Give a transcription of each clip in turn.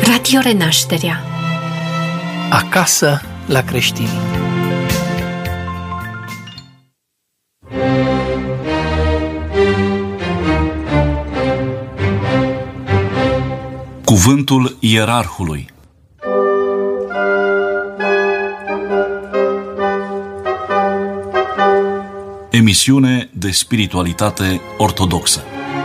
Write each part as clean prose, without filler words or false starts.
Radio Renașterea. Acasă la creștini. Cuvântul Ierarhului. Emisiune de spiritualitate ortodoxă.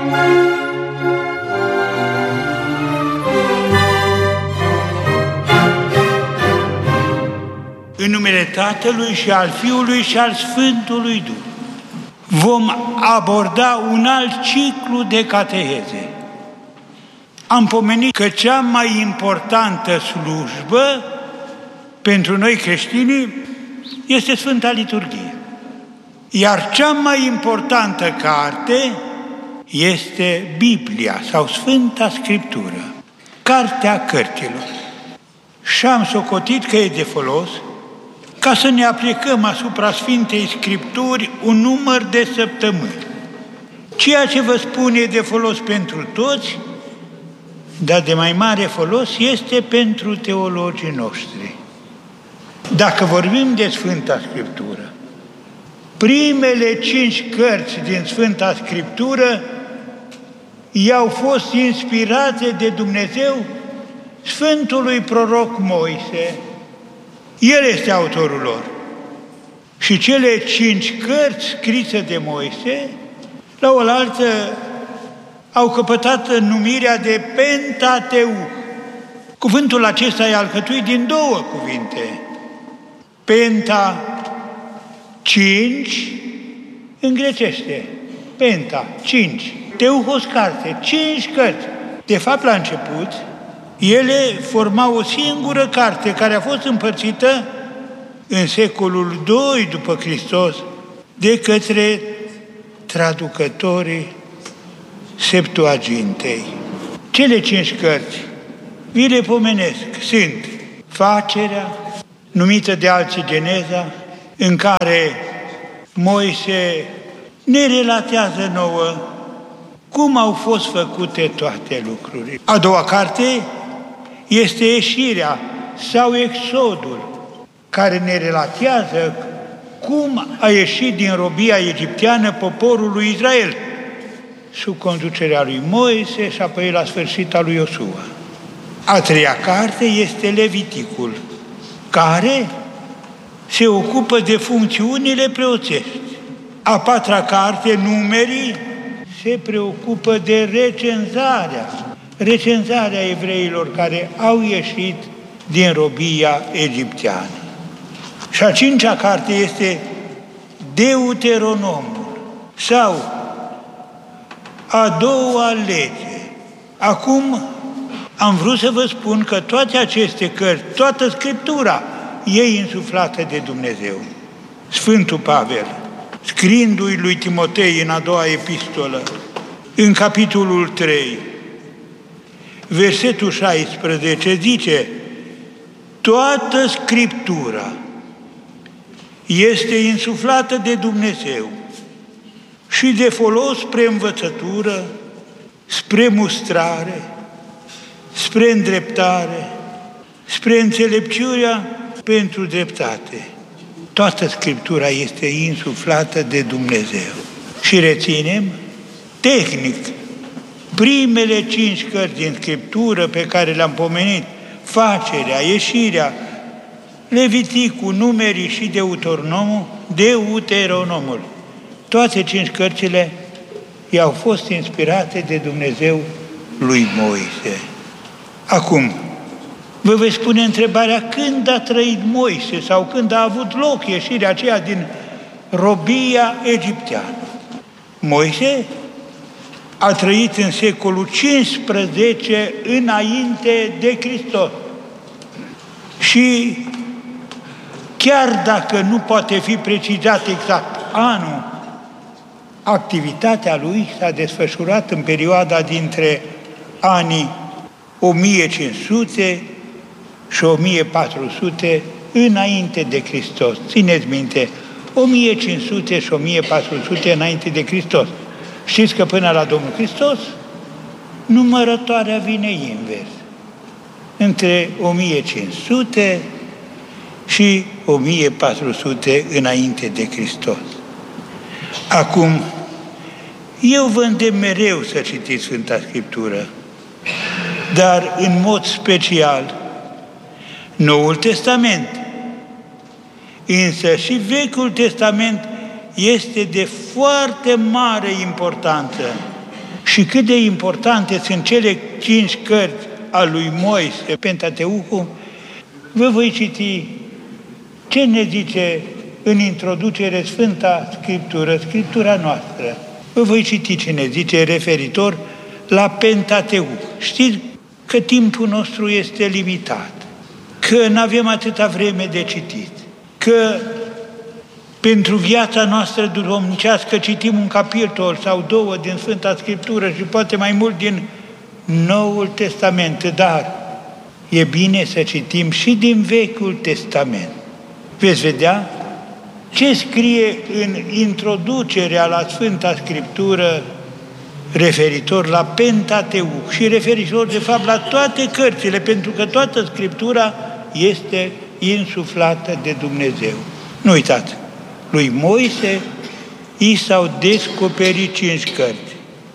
În numele Tatălui și al Fiului și al Sfântului Duh vom aborda un alt ciclu de cateheze. Am pomenit că cea mai importantă slujbă pentru noi creștini este Sfânta Liturghie. Iar cea mai importantă carte este Biblia sau Sfânta Scriptură, Cartea Cărților. Și am socotit că e de folos ca să ne aplicăm asupra Sfintei Scripturi un număr de săptămâni. Ceea ce vă spun e de folos pentru toți, dar de mai mare folos este pentru teologii noștri. Dacă vorbim de Sfânta Scriptură, primele 5 cărți din Sfânta Scriptură i-au fost inspirate de Dumnezeu Sfântului Proroc Moise. El este autorul lor. Și cele 5 cărți scrise de Moise, la oaltă, au căpătat numirea de Pentateuch. Cuvântul acesta e alcătuit din 2 cuvinte. Penta, 5, în grecește. Penta, 5. Teuchos, carte, 5 cărți. De fapt, la început, ele formau o singură carte care a fost împărțită în secolul II după Hristos de către traducătorii Septuagintei. Cele 5 cărți, vi le pomenesc, sunt Facerea, numită de alții Geneza, în care Moise ne relatează nouă cum au fost făcute toate lucrurile. A doua carte este Ieșirea sau Exodul, care ne relatează cum a ieșit din robia egipteană poporul lui Israel, sub conducerea lui Moise și apoi la sfârșit al lui Iosua. A treia carte este Leviticul, care se ocupă de funcțiunile preoțești. A patra carte, Numerii, se preocupă de recenzarea evreilor care au ieșit din robia egipteană. Și a cincea carte este Deuteronomul sau a doua lege. Acum am vrut să vă spun că toate aceste cărți, toată Scriptura, e insuflată de Dumnezeu. Sfântul Pavel, scriindu-i lui Timotei în a doua epistolă, în capitolul 3, versetul 16, zice: toată Scriptura este insuflată de Dumnezeu și de folos spre învățătură, spre mustrare, spre îndreptare, spre înțelepciunea pentru dreptate. Toată Scriptura este insuflată de Dumnezeu. Și reținem, tehnic, primele 5 cărți din Scriptură pe care le-am pomenit, Facerea, Ieșirea, Leviticul, Numerii și Deuteronomul. Toate 5 cărțile i-au fost inspirate de Dumnezeu lui Moise. Acum, vă voi spune întrebarea: când a trăit Moise sau când a avut loc ieșirea aceea din robia egipteană? Moise a trăit în secolul 15 înainte de Hristos. Și chiar dacă nu poate fi precizat exact anul, activitatea lui s-a desfășurat în perioada dintre anii 1500 și 1400 înainte de Hristos. Țineți minte, 1500 și 1400 înainte de Hristos. Știți că până la Domnul Hristos numărătoarea vine invers. între 1500 și 1400 înainte de Hristos. Acum, eu vă îndemn mereu să citiți Sfânta Scriptură, dar în mod special Noul Testament. Însă și Vechiul Testament este de foarte mare importanță. Și cât de importante sunt cele 5 cărți a lui Moise, Pentateucul, vă voi citi ce ne zice în introducere Sfânta Scriptură, Scriptura noastră. Vă voi citi ce ne zice referitor la Pentateuc. Știți că timpul nostru este limitat, că nu avem atâta vreme de citit, că pentru viața noastră duhovnicească citim un capitol sau 2 din Sfânta Scriptură și poate mai mult din Noul Testament, dar e bine să citim și din Vechiul Testament. Veți vedea ce scrie în introducerea la Sfânta Scriptură referitor la Pentateuc și referitor, de fapt, la toate cărțile, pentru că toată Scriptura este insuflată de Dumnezeu. Nu uitați, lui Moise i s-au descoperit 5 cărți.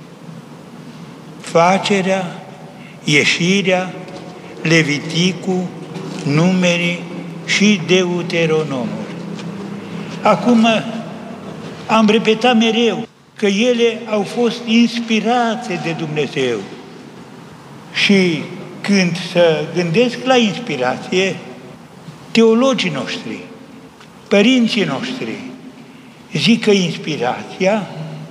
Facerea, Ieșirea, Leviticul, Numerii și Deuteronomul. Acum am repetat mereu că ele au fost inspirate de Dumnezeu. Și când să gândesc la inspirație, teologii noștri, părinții noștri, zic că inspirația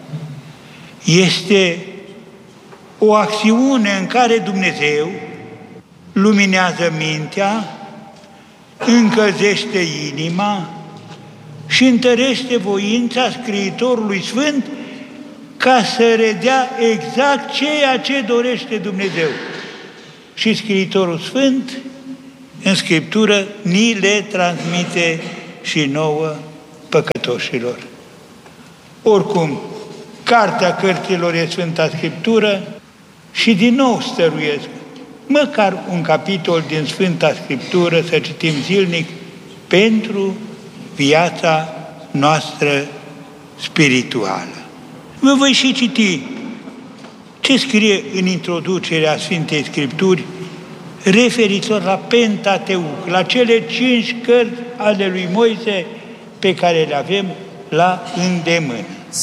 este o acțiune în care Dumnezeu luminează mintea, încălzește inima și întărește voința scriitorului Sfânt ca să redea exact ceea ce dorește Dumnezeu. Și scriitorul Sfânt în Scriptură ni le transmite și nouă păcătoșilor. Oricum, cartea cărților e Sfânta Scriptură și din nou stăruiesc măcar un capitol din Sfânta Scriptură să citim zilnic pentru viața noastră spirituală. Vă voi și citi ce scrie în introducerea Sfintei Scripturi referitor la Pentateuc, la cele 5 cărți ale lui Moise pe care le avem la îndemână.